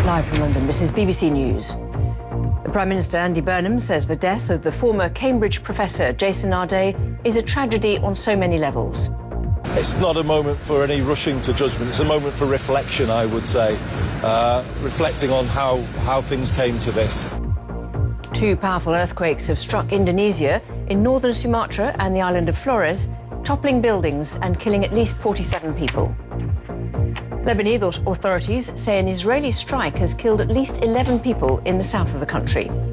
Live from London, this is BBC News. The Prime Minister, Andy Burnham, says the death of the former Cambridge professor Jason Arday is a tragedy on so many levels. It's not a moment for any rushing to judgment. It's a moment for reflection, I would say, reflecting on how things came to this. Two powerful earthquakes have struck Indonesia in northern Sumatra and the island of Flores, toppling buildings and killing at least 47 people. Lebanese authorities say an Israeli strike has killed at least 11 people in the south of the country.